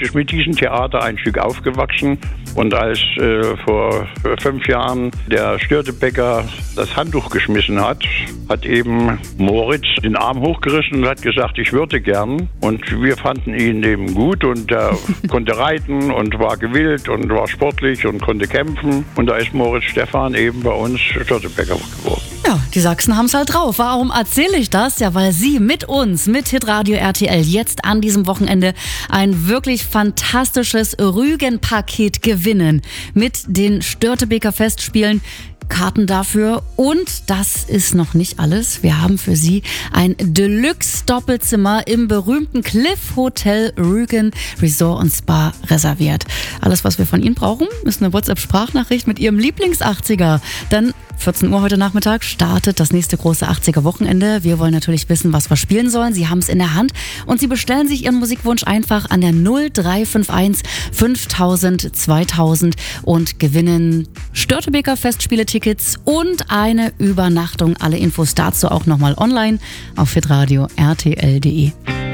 praktisch mit diesem Theater ein Stück aufgewachsen. Und als vor 5 Jahren der Störtebeker das Handtuch geschmissen hat, hat eben Moritz den Arm hochgerissen und hat gesagt, ich würde gern. Und wir fanden ihn eben gut und er konnte reiten und war gewillt und war sportlich und konnte kämpfen. Und da ist Moritz Stephan eben bei uns Störtebeker geworden. Ja, die Sachsen haben es halt drauf. Warum erzähle ich das? Ja, weil Sie mit uns, mit Hitradio RTL, jetzt an diesem Wochenende ein wirklich fantastisches Rügen-Paket gewinnen. Mit den Störtebeker Festspielen. Karten dafür. Und das ist noch nicht alles. Wir haben für Sie ein Deluxe-Doppelzimmer im berühmten Cliff Hotel Rügen Resort und Spa reserviert. Alles, was wir von Ihnen brauchen, ist eine WhatsApp-Sprachnachricht mit Ihrem Lieblings-80er. Dann 14 Uhr heute Nachmittag startet das nächste große 80er-Wochenende. Wir wollen natürlich wissen, was wir spielen sollen. Sie haben es in der Hand und Sie bestellen sich Ihren Musikwunsch einfach an der 0351 5000 2000 und gewinnen Störtebeker Festspiele-Tickets und eine Übernachtung. Alle Infos dazu auch nochmal online auf hitradio rtl.de.